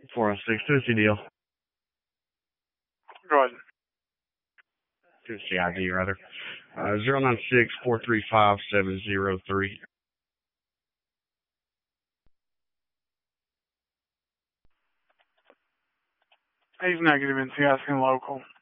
416, who's the deal? Go ahead. Who's the ID, rather? 096-435-703. He's negative, and he's asking local.